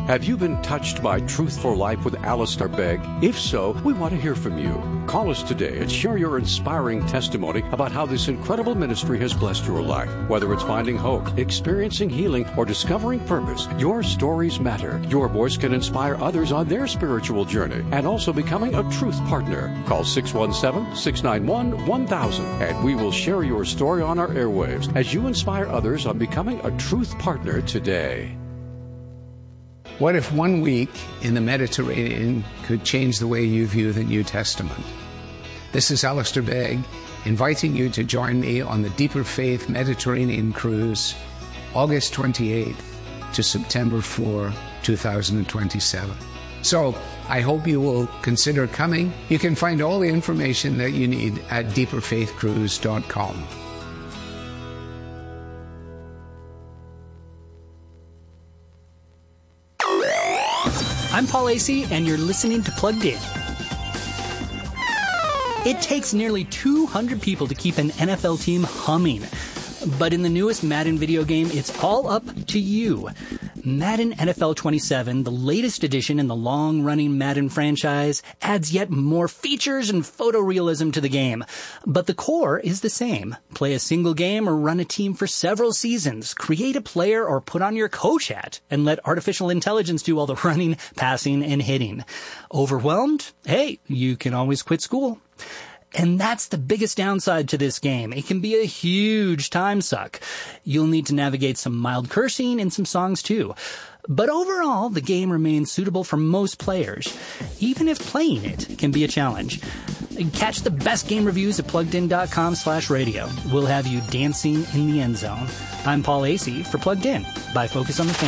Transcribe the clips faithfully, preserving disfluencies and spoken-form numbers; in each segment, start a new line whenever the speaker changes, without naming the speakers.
Have you been touched by Truth for Life with Alistair Begg? If so, we want to hear from you. Call us today and share your inspiring testimony about how this incredible ministry has blessed your life. Whether it's finding hope, experiencing healing, or discovering purpose, your stories matter. Your voice can inspire others on their spiritual journey and also becoming a truth partner. Call six one seven, six nine one, one thousand and we will share your story on our airwaves as you inspire others on becoming a truth partner today.
What if one week in the Mediterranean could change the way you view the New Testament? This is Alistair Begg, inviting you to join me on the Deeper Faith Mediterranean Cruise, August twenty-eighth to September fourth, two thousand twenty-seven. So, I hope you will consider coming. You can find all the information that you need at deeper faith cruise dot com.
I'm Paul Asay, and you're listening to Plugged In. It takes nearly two hundred people to keep an N F L team humming. But in the newest Madden video game, it's all up to you. Madden N F L twenty-seven, the latest edition in the long-running Madden franchise, adds yet more features and photorealism to the game. But the core is the same. Play a single game or run a team for several seasons. Create a player or put on your coach hat and let artificial intelligence do all the running, passing, and hitting. Overwhelmed? Hey, you can always quit school. And that's the biggest downside to this game. It can be a huge time suck. You'll need to navigate some mild cursing and some songs too. But overall, the game remains suitable for most players, even if playing it can be a challenge. Catch the best game reviews at pluggedin.com slash radio. We'll have you dancing in the end zone. I'm Paul Asay for Plugged In by Focus on the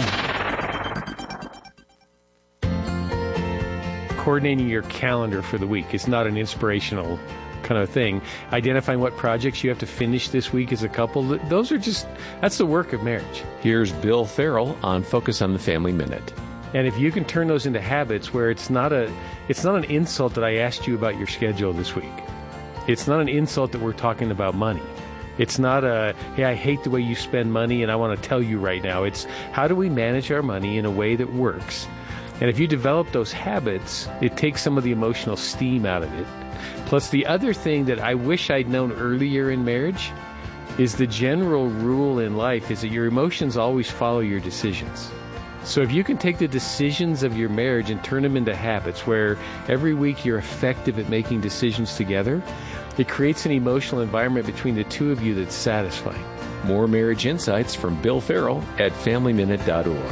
Family.
Coordinating your calendar for the week is not an inspirational kind of thing. Identifying what projects you have to finish this week as a couple, those are just, that's the work of marriage.
Here's Bill Farrell on Focus on the Family Minute.
And if you can turn those into habits where it's not a, it's not an insult that I asked you about your schedule this week. It's not an insult that we're talking about money. It's not a, hey, I hate the way you spend money and I want to tell you right now. It's how do we manage our money in a way that works? And if you develop those habits, it takes some of the emotional steam out of it. Plus, the other thing that I wish I'd known earlier in marriage is the general rule in life is that your emotions always follow your decisions. So if you can take the decisions of your marriage and turn them into habits where every week you're effective at making decisions together, it creates an emotional environment between the two of you that's satisfying.
More marriage insights from Bill Farrell at family minute dot org.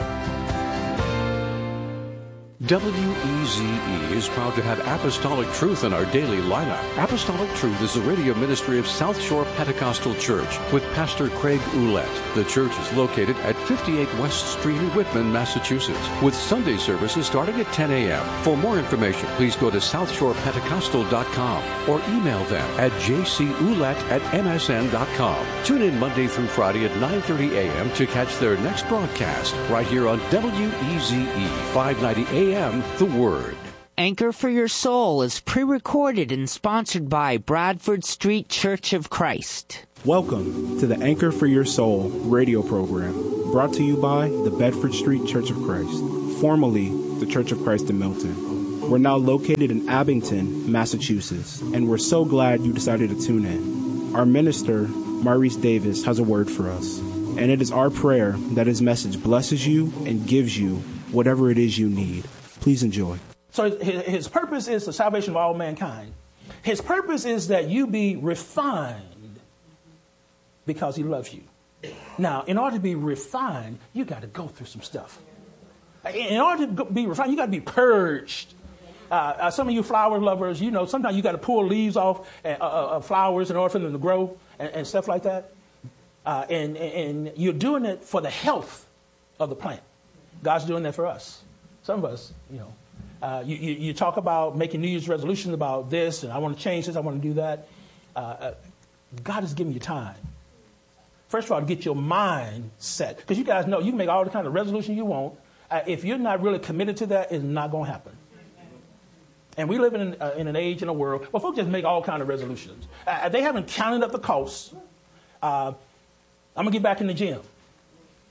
W E Z E is proud to have Apostolic Truth in our daily lineup. Apostolic Truth is the radio ministry of South Shore Pentecostal Church with Pastor Craig Ouellette. The church is located at fifty-eight West Street in Whitman, Massachusetts, with Sunday services starting at ten a.m. For more information, please go to south shore pentecostal dot com or email them at j c ouellette at m s n dot com. Tune in Monday through Friday at nine thirty a.m. to catch their next broadcast right here on W E Z E, five ninety a m. The Word.
Anchor for Your Soul is pre-recorded and sponsored by Bradford Street Church of Christ.
Welcome to the Anchor for Your Soul radio program, brought to you by the Bedford Street Church of Christ, formerly the Church of Christ in Milton. We're now located in Abington, Massachusetts, and we're so glad you decided to tune in. Our minister, Maurice Davis, has a word for us, and it is our prayer that his message blesses you and gives you whatever it is you need. Please enjoy.
So his, his purpose is the salvation of all mankind. His purpose is that you be refined because he loves you. Now, in order to be refined, you got to go through some stuff. In order to be refined, you got to be purged. Uh, uh, some of you flower lovers, you know, sometimes you got to pull leaves off uh, uh, flowers in order for them to grow and, and stuff like that. Uh, and, and you're doing it for the health of the plant. God's doing that for us. Some of us, you know, uh, you, you, you talk about making New Year's resolutions about this, and I want to change this, I want to do that. Uh, uh, God is giving you time. First of all, to get your mind set. Because you guys know you can make all the kind of resolution you want. Uh, if you're not really committed to that, it's not going to happen. And we live in, uh, in an age, in a world, where folks just make all kind of resolutions. Uh, they haven't counted up the costs. Uh, I'm going to get back in the gym.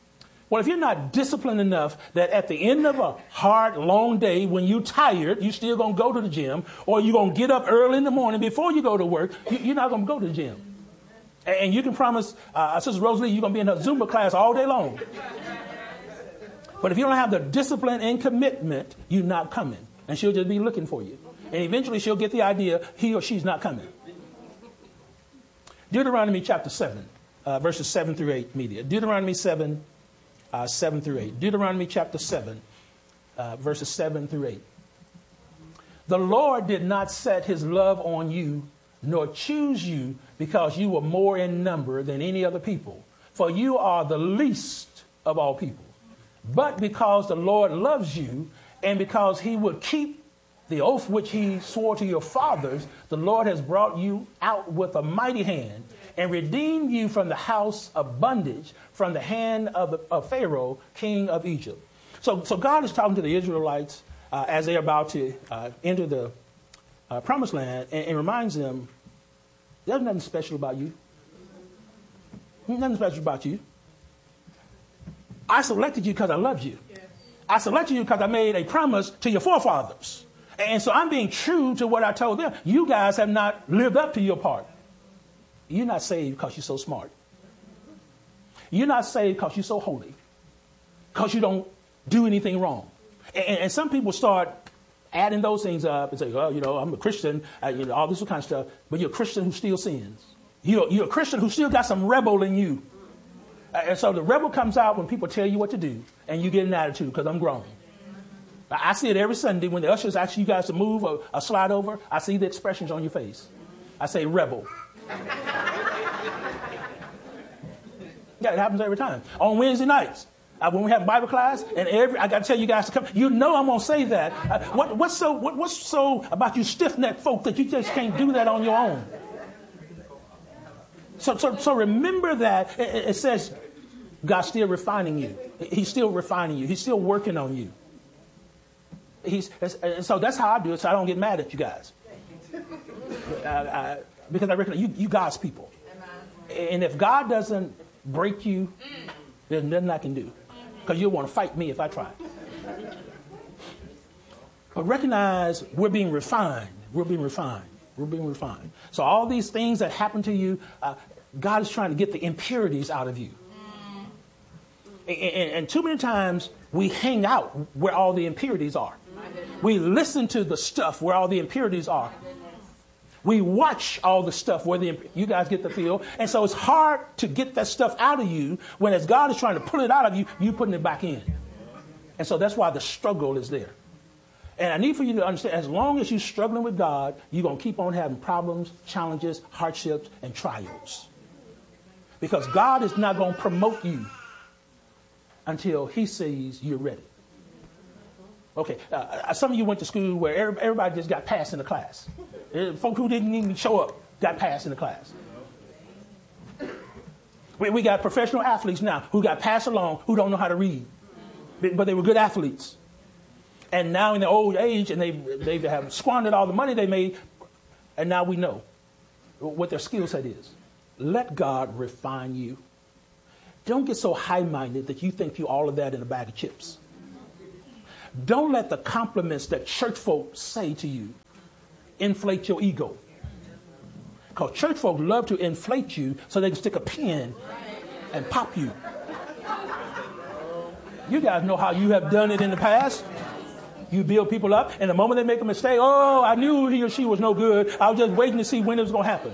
Well, if you're not disciplined enough that at the end of a hard, long day, when you're tired, you're still going to go to the gym, or you're going to get up early in the morning before you go to work, you're not going to go to the gym. And you can promise uh, Sister Rosalie you're going to be in her Zumba class all day long. But if you don't have the discipline and commitment, you're not coming. And she'll just be looking for you. And eventually she'll get the idea he or she's not coming. Deuteronomy chapter seven, uh, verses seven through eight, media. Deuteronomy seven, uh, seven through eight. Deuteronomy chapter seven, uh, verses seven through eight. The Lord did not set his love on you, nor choose you because you were more in number than any other people. For you are the least of all people. But because the Lord loves you, and because he would keep the oath which he swore to your fathers, the Lord has brought you out with a mighty hand and redeemed you from the house of bondage, from the hand of, the, of Pharaoh, king of Egypt. So, so God is talking to the Israelites uh, as they're about to uh, enter the uh, promised land, and, and reminds them, there's nothing special about you. Nothing special about you. I selected you because I loved you. I selected you because I made a promise to your forefathers. And so I'm being true to what I told them. You guys have not lived up to your part. You're not saved because you're so smart. You're not saved because you're so holy. Because you don't do anything wrong. And, and some people start adding those things up and say, well, you know, I'm a Christian, uh, you know, all this kind of stuff. But you're a Christian who still sins. You're, you're a Christian who still got some rebel in you. And so the rebel comes out when people tell you what to do, and you get an attitude because I'm grown. I see it every Sunday when the ushers ask you guys to move or, or slide over. I see the expressions on your face. I say rebel. Yeah, it happens every time. On Wednesday nights, uh, when we have Bible class, and every I got to tell you guys to come. You know I'm gonna say that. Uh, what, what's so what, what's so about you stiff-necked folk that you just can't do that on your own? So, so, so remember that it, it says God's still refining you. He's still refining you. He's still working on you. He's, and so that's how I do it, so I don't get mad at you guys. I, I, because I recognize you, you God's people. And if God doesn't break you, there's nothing I can do. Because you'll want to fight me if I try. But recognize we're being refined. We're being refined. We're being refined. So all these things that happen to you, uh, God is trying to get the impurities out of you. And, and, and too many times we hang out where all the impurities are. We listen to the stuff where all the impurities are. We watch all the stuff where the you guys get the feel. And so it's hard to get that stuff out of you when as God is trying to pull it out of you, you putting it back in. And so that's why the struggle is there. And I need for you to understand, as long as you're struggling with God, you're going to keep on having problems, challenges, hardships, and trials. Because God is not going to promote you until he sees you're ready. Okay, uh, some of you went to school where everybody just got passed in the class. Folk who didn't even show up got passed in the class. We, we got professional athletes now who got passed along who don't know how to read. But they were good athletes. And now in their old age, and they they have squandered all the money they made, and now we know what their skill set is. Let God refine you. Don't get so high-minded that you think you all of that in a bag of chips. Don't let the compliments that church folk say to you inflate your ego. Because church folk love to inflate you so they can stick a pin and pop you. You guys know how you have done it in the past. You build people up, and the moment they make a mistake, oh, I knew he or she was no good. I was just waiting to see when it was going to happen.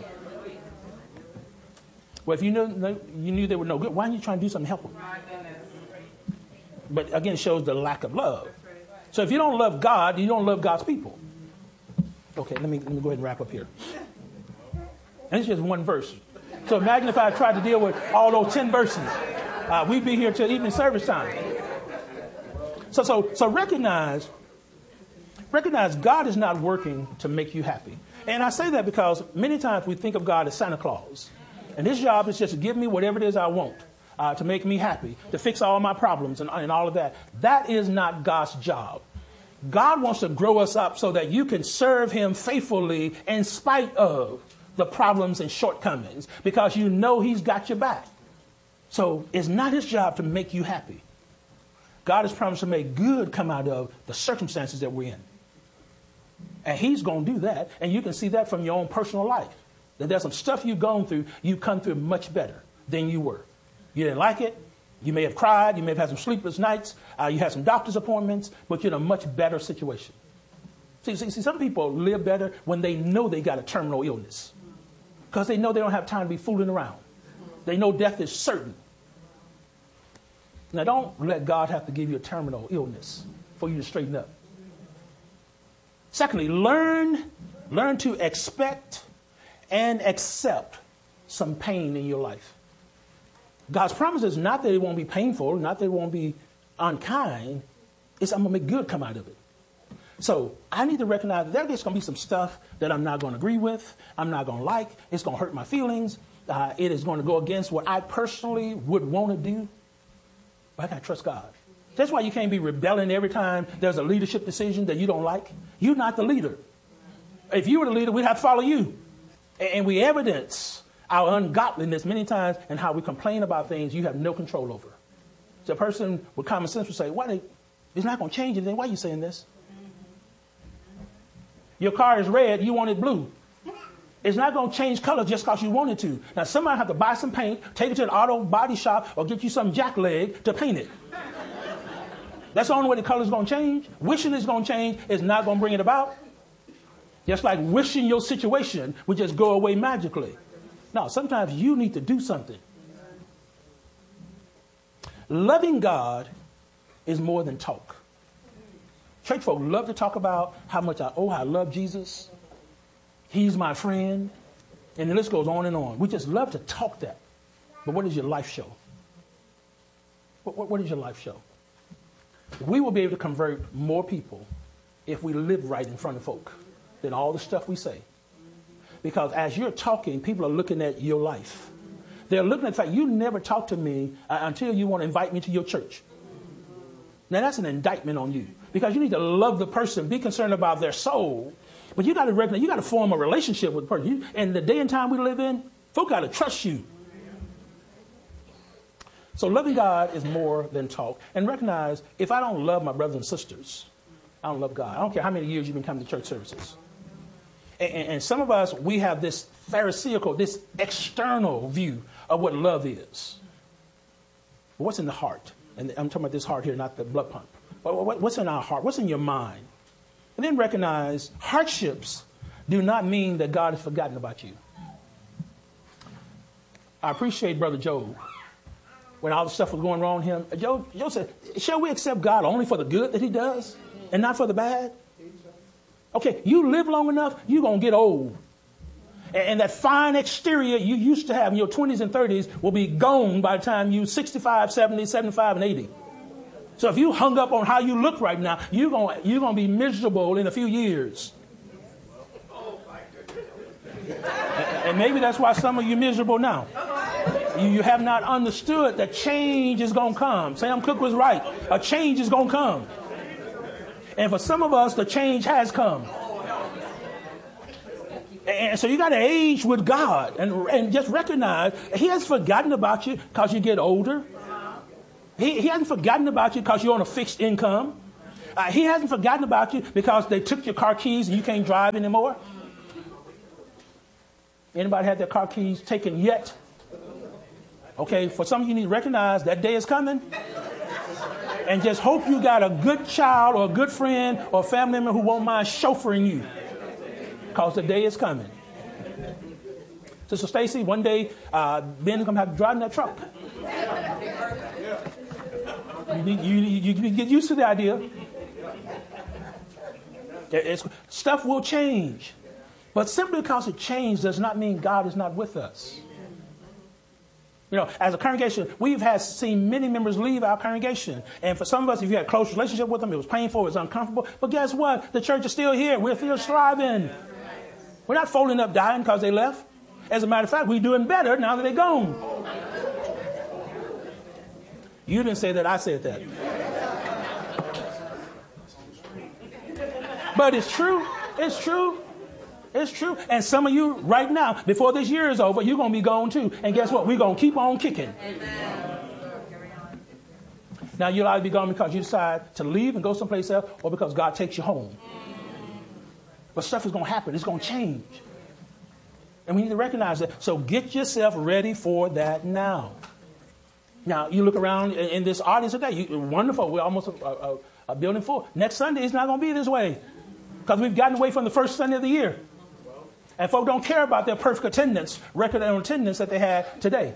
Well, if you knew, you knew they were no good, why aren't you trying to do something to help them? But again, it shows the lack of love. So if you don't love God, you don't love God's people. Okay, let me, let me go ahead and wrap up here. And it's just one verse. So imagine if I tried to deal with all those ten verses. Uh, we'd be here till evening service time. So, so, so recognize, recognize God is not working to make you happy. And I say that because many times we think of God as Santa Claus. And his job is just to give me whatever it is I want. Uh, to make me happy, to fix all my problems and, and all of that. That is not God's job. God wants to grow us up so that you can serve him faithfully in spite of the problems and shortcomings, because you know he's got your back. So it's not his job to make you happy. God has promised to make good come out of the circumstances that we're in. And he's going to do that. And you can see that from your own personal life. That there's some stuff you've gone through, you've come through much better than you were. You didn't like it. You may have cried. You may have had some sleepless nights. Uh, you had some doctor's appointments, but you're in a much better situation. See, see, see, some people live better when they know they got a terminal illness because they know they don't have time to be fooling around. They know death is certain. Now, don't let God have to give you a terminal illness for you to straighten up. Secondly, learn, learn to expect and accept some pain in your life. God's promise is not that it won't be painful, not that it won't be unkind. It's I'm going to make good come out of it. So I need to recognize that there's going to be some stuff that I'm not going to agree with, I'm not going to like, it's going to hurt my feelings, uh, it is going to go against what I personally would want to do. But I got to trust God. That's why you can't be rebelling every time there's a leadership decision that you don't like. You're not the leader. If you were the leader, we'd have to follow you. And we evidence our ungodliness many times and how we complain about things you have no control over. So a person with common sense would say, "Why? They, it's not going to change anything. Why are you saying this? Your car is red. You want it blue. It's not going to change color just because you want it to. Now, somebody have to buy some paint, take it to an auto body shop, or get you some jackleg to paint it. That's the only way the color is going to change. Wishing it's going to change is not going to bring it about. Just like wishing your situation would just go away magically. No, sometimes you need to do something. Loving God is more than talk. Church folk love to talk about how much I, oh, I love Jesus. He's my friend. And the list goes on and on. We just love to talk that. But what does your life show? What, what, what does your life show? We will be able to convert more people if we live right in front of folk than all the stuff we say. Because as you're talking, people are looking at your life. They're looking at the fact you never talk to me uh, until you want to invite me to your church. Now that's an indictment on you because you need to love the person, be concerned about their soul, but you got to recognize, you got to form a relationship with the person. You, and the day and time we live in, folk got to trust you. So loving God is more than talk. And recognize if I don't love my brothers and sisters, I don't love God. I don't care how many years you've been coming to church services. And, and, and some of us, we have this pharisaical, this external view of what love is. But what's in the heart? And I'm talking about this heart here, not the blood pump. What's in our heart? What's in your mind? And then recognize hardships do not mean that God has forgotten about you. I appreciate Brother Job. When all the stuff was going wrong with him, Job, Job said, shall we accept God only for the good that he does and not for the bad? Okay, you live long enough, you're going to get old. And, and that fine exterior you used to have in your twenties and thirties will be gone by the time you're sixty-five, seventy, seventy-five, and eighty. So if you hung up on how you look right now, you're going you're going to be miserable in a few years. And, and maybe that's why some of you are miserable now. You, you have not understood that change is going to come. Sam Cooke was right. A change is going to come. And for some of us, the change has come. And so you got to age with God and, and just recognize he has forgotten about you because you get older. He, he hasn't forgotten about you because you're on a fixed income. Uh, he hasn't forgotten about you because they took your car keys and you can't drive anymore. Anybody had their car keys taken yet? Okay, for some of you, you need to recognize that day is coming. And just hope you got a good child or a good friend or family member who won't mind chauffeuring you. Because the day is coming. Sister Stacy, one day, uh, Ben is going to have to drive in that truck. You, need, you, you, you get used to the idea. It's, stuff will change. But simply because it changed does not mean God is not with us. You know, as a congregation, we've had seen many members leave our congregation. And for some of us, if you had a close relationship with them, it was painful, it was uncomfortable. But guess what? The church is still here. We're still striving. We're not folding up dying because they left. As a matter of fact, we're doing better now that they're gone. You didn't say that, I said that. But it's true. It's true. It's true. And some of you right now, before this year is over, you're going to be gone too. And guess what? We're going to keep on kicking. Now, you'll either be gone because you decide to leave and go someplace else, or because God takes you home. But stuff is going to happen. It's going to change. And we need to recognize that. So get yourself ready for that now. Now, you look around in, in this audience today. You, wonderful. We're almost a, a, a building full. Next Sunday, it's not going to be this way. Because we've gotten away from the first Sunday of the year. And folk don't care about their perfect attendance, record of attendance that they had today.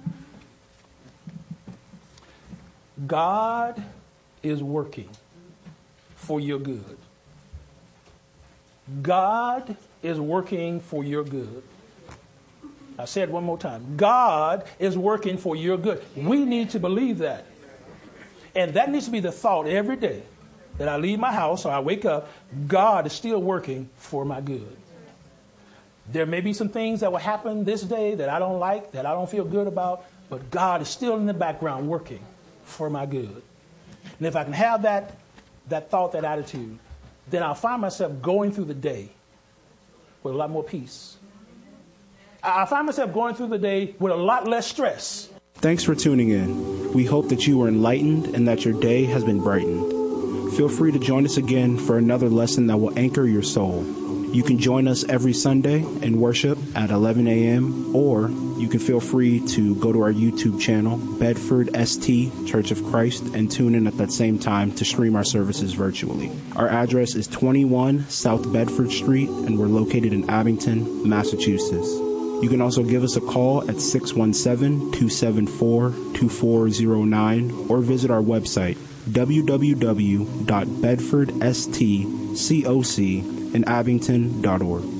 God is working for your good. God is working for your good. I said it one more time. God is working for your good. We need to believe that. And that needs to be the thought every day that I leave my house or I wake up. God is still working for my good. There may be some things that will happen this day that I don't like, that I don't feel good about, but God is still in the background working for my good. And if I can have that, that thought, that attitude, then I'll find myself going through the day with a lot more peace. I find myself going through the day with a lot less stress.
Thanks for tuning in. We hope that you were enlightened and that your day has been brightened. Feel free to join us again for another lesson that will anchor your soul. You can join us every Sunday in worship at eleven a.m. or you can feel free to go to our YouTube channel, Bedford S T Church of Christ, and tune in at that same time to stream our services virtually. Our address is twenty-one South Bedford Street, and we're located in Abington, Massachusetts. You can also give us a call at six one seven, two seven four, two four zero nine or visit our website, w w w dot bedford s t coc in abington dot org.